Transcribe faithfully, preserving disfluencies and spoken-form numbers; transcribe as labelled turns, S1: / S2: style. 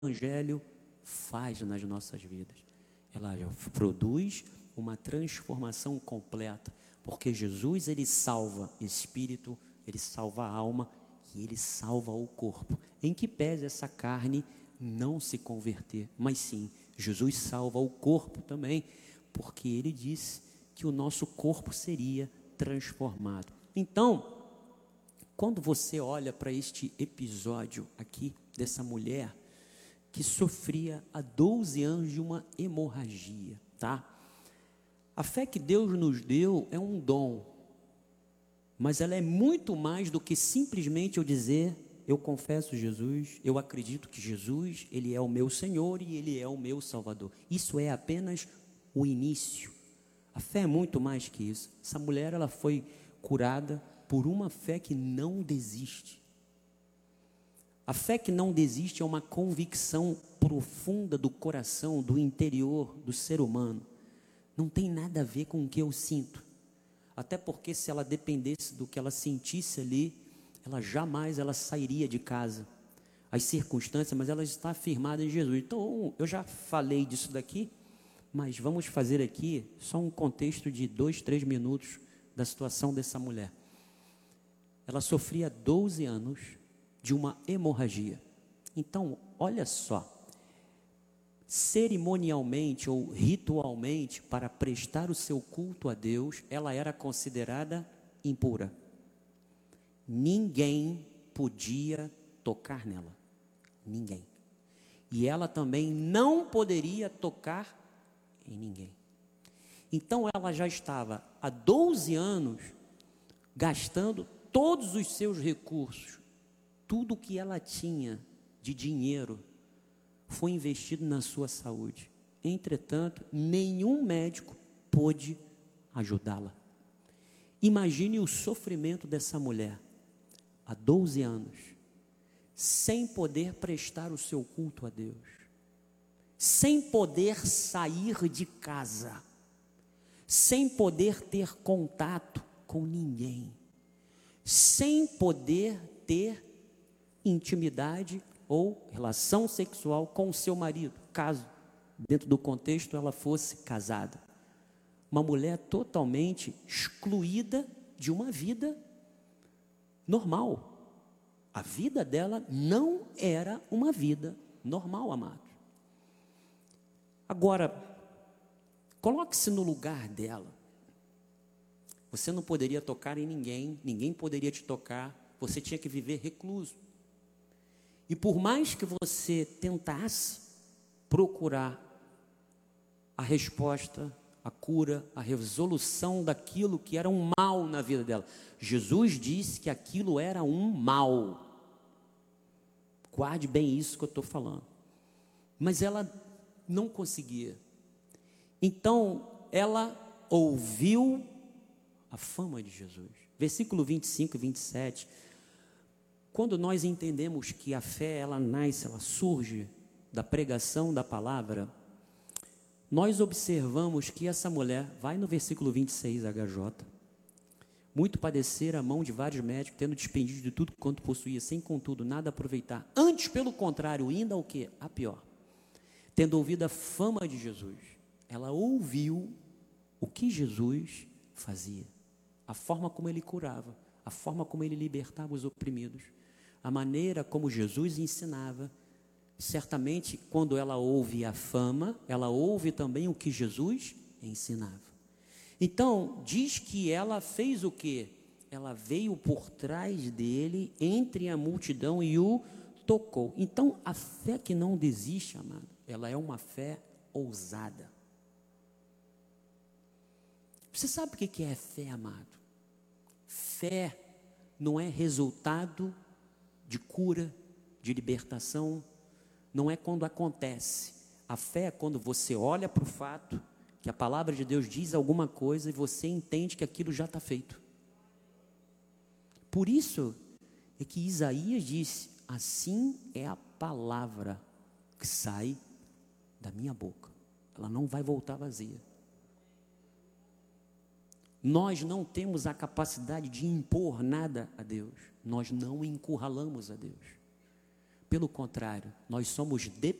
S1: Evangelho faz nas nossas vidas. Ela produz uma transformação completa, porque Jesus, ele salva espírito, ele salva a alma e ele salva o corpo, em que pese essa carne não se converter, mas sim, Jesus salva o corpo também, porque ele disse que o nosso corpo seria transformado. Então, quando você olha para este episódio aqui, dessa mulher que sofria há doze anos de uma hemorragia, tá? A fé que Deus nos deu é um dom, mas ela é muito mais do que simplesmente eu dizer, eu confesso Jesus, eu acredito que Jesus, ele é o meu Senhor e ele é o meu Salvador. Isso é apenas o início. A fé é muito mais que isso. Essa mulher, ela foi curada por uma fé que não desiste. A fé que não desiste é uma convicção profunda do coração, do interior do ser humano. Não tem nada a ver com o que eu sinto. Até porque se ela dependesse do que ela sentisse ali, ela jamais ela sairia de casa. As circunstâncias, mas ela está firmada em Jesus. Então, eu já falei disso daqui, mas vamos fazer aqui só um contexto de dois, três minutos da situação dessa mulher. Ela sofria doze anos de uma hemorragia. Então, olha só, cerimonialmente ou ritualmente, para prestar o seu culto a Deus, ela era considerada impura. Ninguém podia tocar nela. Ninguém. E ela também não poderia tocar em ninguém. Então ela já estava há doze anos gastando todos os seus recursos, tudo que ela tinha de dinheiro foi investido na sua saúde. Entretanto, nenhum médico pôde ajudá-la. Imagine o sofrimento dessa mulher, há doze anos, sem poder prestar o seu culto a Deus, sem poder sair de casa, sem poder ter contato com ninguém, sem poder ter intimidade ou relação sexual com o seu marido, caso dentro do contexto ela fosse casada. Uma mulher totalmente excluída de uma vida normal. A vida dela não era uma vida normal, amado. Agora, coloque-se no lugar dela. Você não poderia tocar em ninguém, ninguém poderia te tocar, você tinha que viver recluso. E por mais que você tentasse procurar a resposta, a cura, a resolução daquilo que era um mal na vida dela, Jesus disse que aquilo era um mal. Guarde bem isso que eu estou falando. Mas ela não conseguia. Então, ela ouviu a fama de Jesus. Versículo vinte e cinco e vinte e sete. Quando nós entendemos que a fé, ela nasce, ela surge da pregação da palavra, nós observamos que essa mulher, vai no versículo vinte e seis, H J, muito padecer a mão de vários médicos, tendo despendido de tudo quanto possuía, sem contudo nada aproveitar, antes pelo contrário, ainda o que? A pior, tendo ouvido a fama de Jesus, ela ouviu o que Jesus fazia, a forma como ele curava, a forma como ele libertava os oprimidos, a maneira como Jesus ensinava. Certamente, quando ela ouve a fama, ela ouve também o que Jesus ensinava. Então, diz que ela fez o quê? Ela veio por trás dele, entre a multidão, e o tocou. Então, a fé que não desiste, amado, ela é uma fé ousada. Você sabe o que é fé, amado? Fé não é resultado de cura, de libertação, não é quando acontece. A fé é quando você olha para o fato que a palavra de Deus diz alguma coisa e você entende que aquilo já está feito. Por isso é que Isaías disse: assim é a palavra que sai da minha boca, ela não vai voltar vazia. Nós não temos a capacidade de impor nada a Deus, nós não encurralamos a Deus. Pelo contrário, nós somos